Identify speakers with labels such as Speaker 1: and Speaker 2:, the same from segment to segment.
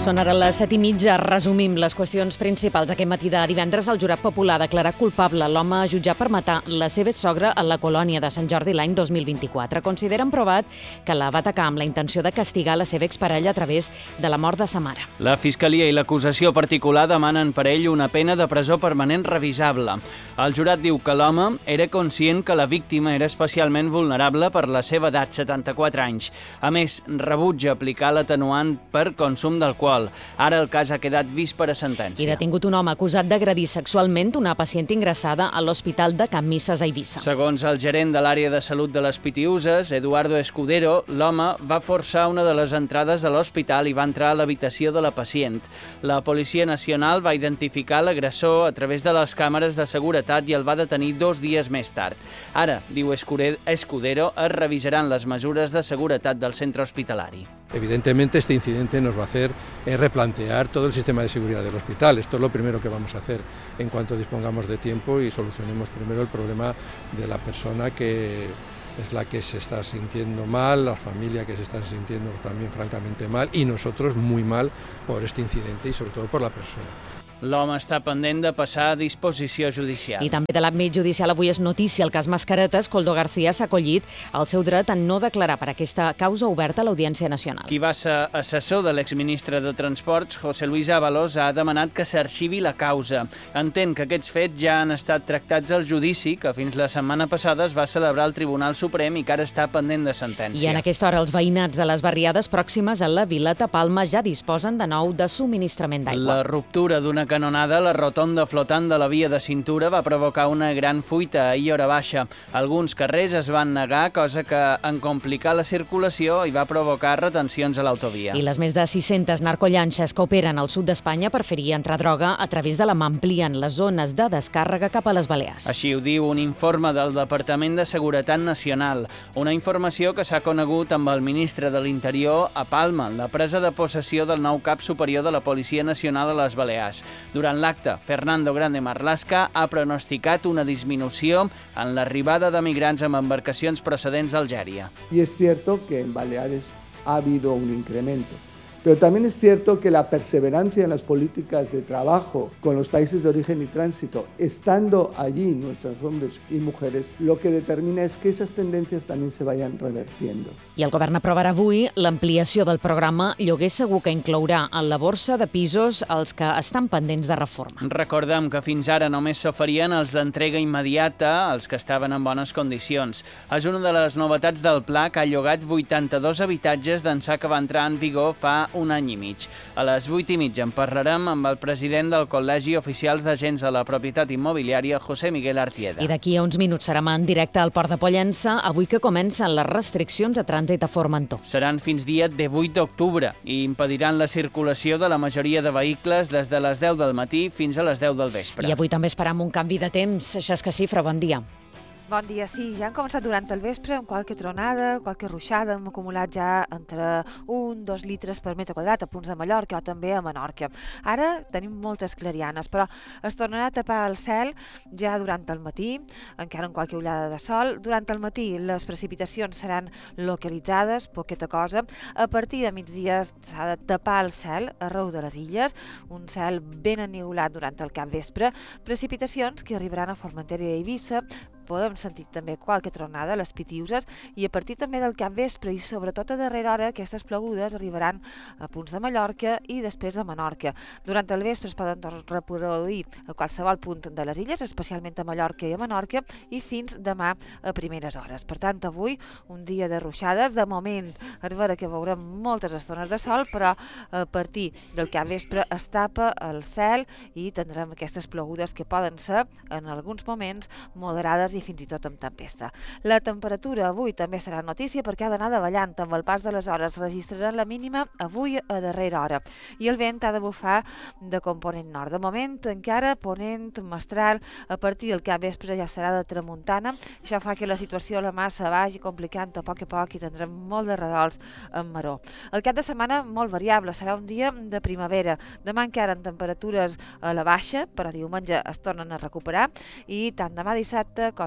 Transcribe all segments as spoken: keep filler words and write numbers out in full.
Speaker 1: Són ara les set i mitja. Resumim les qüestions principals. Aquest matí de divendres, el jurat popular ha declarat culpable l'home jutjat per matar la seva sogra a la colònia de Sant Jordi l'any dos mil vint-i-quatre. Consideren provat que la va atacar amb la intenció de castigar la seva exparella a través de la mort de sa mare.
Speaker 2: La Fiscalia i l'acusació particular demanen per ell una pena de presó permanent revisable. El jurat diu que l'home era conscient que la víctima era especialment vulnerable per la seva edat, setanta-quatre anys. A més, rebutja aplicar l'atenuant per consum d'alcohol. Ara el cas ha quedat vist per a sentència.
Speaker 1: I detingut un home acusat d'agredir sexualment una pacient ingressada a l'Hospital de Can Misses a Eivissa.
Speaker 2: Segons el gerent de l'àrea de salut de les Pitiüses, Eduardo Escudero, l'home va forçar una de les entrades de l'hospital i va entrar a l'habitació de la pacient. La Policia Nacional va identificar l'agressor a través de les càmeres de seguretat i el va detenir dos dies més tard. Ara, diu Escudero, es revisaran les mesures de seguretat del centre hospitalari.
Speaker 3: Evidentemente este incidente nos va a hacer eh, replantear todo el sistema de seguridad del hospital. Esto es lo primero que vamos a hacer en cuanto dispongamos de tiempo y solucionemos primero el problema de la persona que es la que se está sintiendo mal, la familia que se está sintiendo también francamente mal y nosotros muy mal por este incidente y sobre todo por la persona.
Speaker 2: L'home està pendent de passar a disposició judicial.
Speaker 1: I també de l'àmbit judicial avui és notícia el cas Mascaretes. Koldo García s'ha acollit el seu dret a no declarar per aquesta causa oberta a l'Audiència Nacional.
Speaker 2: Qui va ser assessor de l'exministre de Transports, José Luis Ábalos, ha demanat que s'arxivi la causa. Entén que aquests fets ja han estat tractats al judici que fins la setmana passada es va celebrar al Tribunal Suprem i que ara està pendent de sentència.
Speaker 1: I en aquesta hora els veïnats de les barriades pròximes a la Vileta Palma ja disposen de nou de subministrament d'aigua.
Speaker 2: La ruptura d'una canonada a la rotonda flotant de la via de cintura va provocar una gran fuita ahir hora baixa. Alguns carrers es van negar, cosa que en complicar la circulació i va provocar retencions a l'autovia.
Speaker 1: I les més de sis-centes narcollanxes que operen al sud d'Espanya per fer entrar droga a través de la mà amplien les zones de descàrrega cap a les Balears.
Speaker 2: Així ho diu un informe del Departament de Seguretat Nacional, una informació que s'ha conegut amb el ministre de l'Interior a Palma, la presa de possessió del nou cap superior de la Policia Nacional a les Balears. Durant l'acte, Fernando Grande Marlaska ha pronosticat una disminució en l'arribada de migrants amb embarcacions procedents d'Algèria.
Speaker 4: Y es cierto que en Baleares ha habido un incremento. Pero también es cierto que la perseverancia en las políticas de trabajo con los países de origen y tránsito, estando allí nuestros hombres y mujeres, lo que determina es que esas tendencias también se vayan revertiendo.
Speaker 1: I el govern aprovarà avui l'ampliació del programa Lloguer Segur, que inclourà en la borsa de pisos els que estan pendents de reforma.
Speaker 2: Recordem que fins ara només s'oferien els d'entrega immediata, els que estaven en bones condicions. És una de les novetats del pla que ha llogat vuitanta-dos habitatges d'ençà que va entrar en vigor fa un any i mig. A les vuit i mitja en parlarem amb el president del Col·legi Oficials d'Agents de la Propietat Immobiliària, José Miguel Artieda.
Speaker 1: I d'aquí a uns minuts serem en directe al Port de Pollença, avui que comencen les restriccions a trànsit a Formentor.
Speaker 2: Seran fins dia divuit d'octubre i impediran la circulació de la majoria de vehicles des de les deu del matí fins a les deu del vespre.
Speaker 1: I avui també esperam un canvi de temps. Xesca Cifra, bon dia.
Speaker 5: Bon dia, sí, ja han començat durant el vespre amb qualque tronada, qualque ruixada, hem acumulat ja entre un dos litres per metre quadrat a punts de Mallorca o també a Menorca. Ara tenim moltes clarianes, però es tornarà a tapar el cel ja durant el matí, encara amb qualque ullada de sol. Durant el matí les precipitacions seran localitzades, poqueta cosa. A partir de migdia s'ha de tapar el cel arreu de les illes, un cel ben eniulat durant el capvespre, precipitacions que arribaran a Formentera i a Eivissa. Podem sentir també qualque tronada a les Pitiüses i a partir també del capvespre i sobretot a darrera hora aquestes plogudes arribaran a punts de Mallorca i després a Menorca. Durant el vespre es poden reproduir a qualsevol punt de les illes, especialment a Mallorca i a Menorca, i fins demà a primeres hores. Per tant, avui un dia de ruixades. De moment, a veure que veurem moltes estones de sol, però a partir del capvespre es tapa el cel i tindrem aquestes plogudes que poden ser, en alguns moments, moderades i fins i tot amb tempesta. La temperatura avui també serà notícia perquè ha d'anar davallant. Amb el pas de les hores registraran la mínima avui a darrera hora. I el vent ha de bufar de component nord. De moment encara ponent mestral, a partir del capvespre ja serà de tramuntana. Això fa que la situació a la mà se vagi complicant a poc a poc i tindrem molt de redols en maró. El cap de setmana molt variable, serà un dia de primavera. Demà encara en temperatures a la baixa, però diumenge es tornen a recuperar i tant demà dissabte com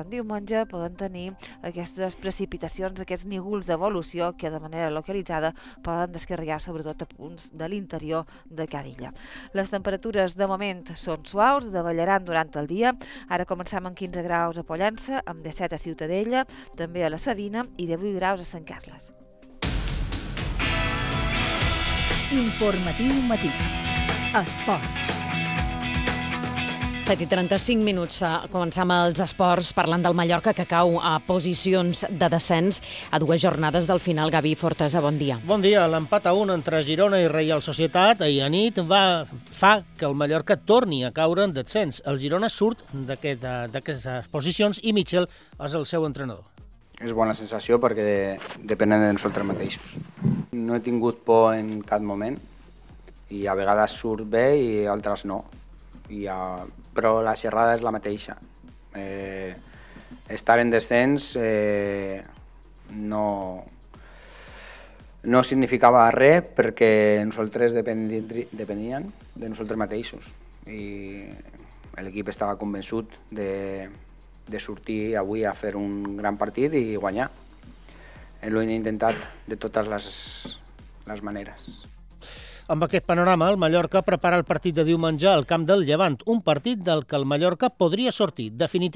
Speaker 5: en diumenge poden tenir aquestes precipitacions, aquests nígols d'evolució que de manera localitzada poden descarregar sobretot a punts de l'interior de cada illa. Les temperatures de moment són suaus, davallaran durant el dia. Ara comencem amb quinze graus a Pollença, amb disset a Ciutadella, també a la Sabina i divuit graus a Sant Carles.
Speaker 6: Informatiu matí. Esports.
Speaker 1: set i trenta-cinc minuts. Començam els esports parlant del Mallorca, que cau a posicions de descens a dues jornades del final. Gavi Fortesa, bon dia.
Speaker 7: Bon dia. L'empat a un entre Girona i Reial Societat ahir a nit va, fa que el Mallorca torni a caure en descens. El Girona surt d'aquestes posicions i Mitchell és el seu entrenador.
Speaker 8: És bona sensació perquè depenen de nosaltres mateixos. No he tingut por en cap moment i a vegades surt bé i altres no. I, uh, però la xerrada és la mateixa. Eh, estar en descens eh, no, no significava res perquè nosaltres depeníem de nosaltres mateixos i l'equip estava convençut de, de sortir avui a fer un gran partit i guanyar. L'ho he intentat de totes les, les maneres.
Speaker 7: Amb aquest panorama, el Mallorca prepara el partit de diumenge al camp del Llevant, un partit del que el Mallorca podria sortir definitivament